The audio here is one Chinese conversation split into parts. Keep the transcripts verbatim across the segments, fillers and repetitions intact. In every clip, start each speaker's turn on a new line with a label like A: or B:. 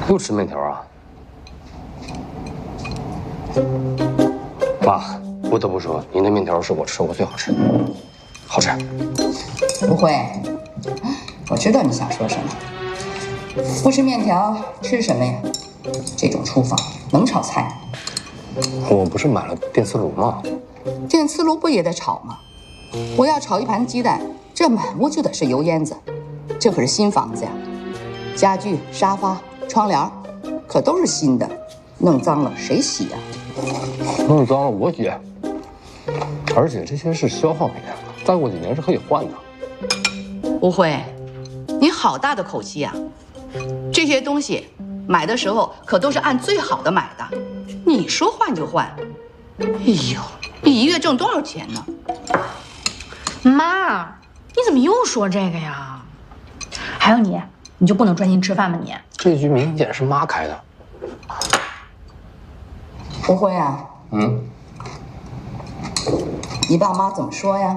A: 又吃面条啊？妈，不得不说，您的面条是我吃过最好吃的，好吃。
B: 不会，我知道你想说什么。不吃面条吃什么呀？这种厨房能炒菜？
A: 我不是买了电磁炉吗？
B: 电磁炉不也得炒吗？我要炒一盘鸡蛋，这满屋就得是油烟子。这可是新房子呀，家具、沙发、窗帘可都是新的，弄脏了谁洗呀？
A: 弄脏了我洗。而且这些是消耗品，再过几年是可以换的。
B: 不会，你好大的口气啊！这些东西买的时候可都是按最好的买的，你说换就换。哎呦，你一月挣多少钱呢？
C: 妈，你怎么又说这个呀？还有你，你就不能专心吃饭吗你？
A: 这局明显是妈开的。
B: 不会啊。
A: 嗯。
B: 你爸妈怎么说呀？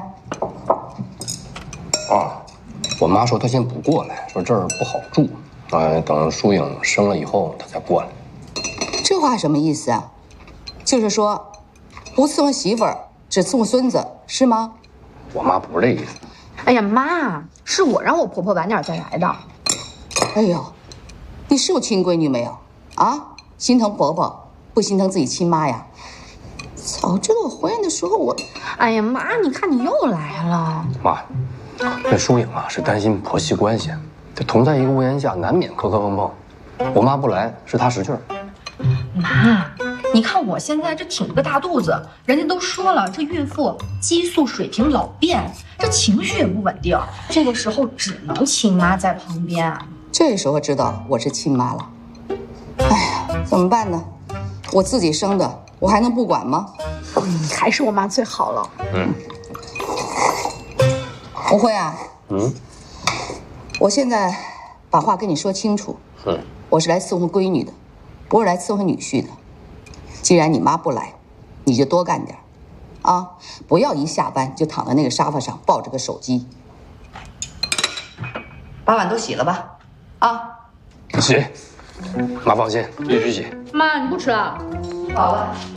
A: 啊，我妈说她先不过来，说这儿不好住，呃，等疏影生了以后她再过来。
B: 这话什么意思啊？就是说，不伺候媳妇儿，只伺候孙子，是吗？
A: 我妈不是这意思。
C: 哎呀妈，是我让我婆婆晚点再来的。
B: 哎呦，你是有亲闺女没有？啊，心疼婆婆，不心疼自己亲妈呀？早知道我回来的时候我……
C: 哎呀妈，你看你又来了。
A: 妈，这疏影啊是担心婆媳关系，这同在一个屋檐下，难免磕磕碰碰。我妈不来是她识趣儿。
C: 妈，你看我现在这挺着个大肚子，人家都说了，这孕妇激素水平老变，这情绪也不稳定，这个时候只能亲妈在旁边。
B: 这时候知道我是亲妈了。哎呀，怎么办呢？我自己生的，我还能不管吗？
C: 嗯，还是我妈最好了。
A: 嗯。
B: 不会啊。
A: 嗯。
B: 我现在把话跟你说清楚。
A: 嗯。
B: 我是来伺候闺女的，不是来伺候女婿的。既然你妈不来，你就多干点啊！不要一下班就躺在那个沙发上抱着个手机。把碗都洗了吧，啊！
A: 洗，妈放心，必须洗。
C: 妈，你不吃了？
B: 好了。